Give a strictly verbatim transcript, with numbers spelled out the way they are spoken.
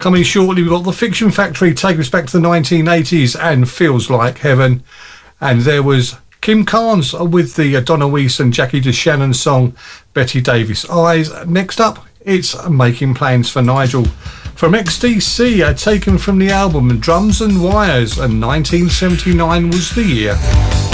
Coming shortly, we've got The Fiction Factory taking us back to the nineteen eighties and Feels Like Heaven. And there was Kim Carnes with the Donna Weiss and Jackie DeShannon song Betty Davis Eyes. Next up, it's Making Plans for Nigel from X D C, uh, taken from the album Drums and Wires, and nineteen seventy-nine was the year.